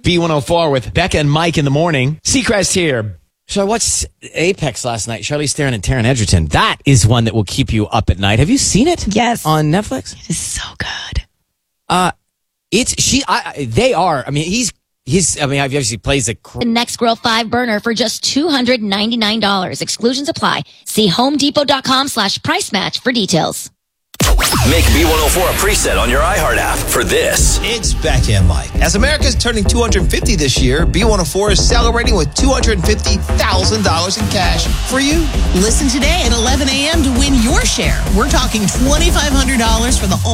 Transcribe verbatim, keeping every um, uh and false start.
B one oh four with Becca and Mike in the morning. Seacrest here. So I watched Apex last night. Charlize Theron and Taron Egerton. That is one that will keep you up at night. Have you seen it? Yes. On Netflix? It is so good. Uh, it's, she, I, they are, I mean, he's, he's, I mean, obviously plays a... Cr- The Next Grill five burner for just two hundred ninety-nine dollars. Exclusions apply. See homedepot.com slash price match for details. Make B one oh four a preset on your iHeart app for this. It's Becca and Mike. As America's turning two hundred fifty this year, B one oh four is celebrating with two hundred fifty thousand dollars in cash for you. Listen today at eleven a.m. to win your share. We're talking twenty-five hundred dollars for the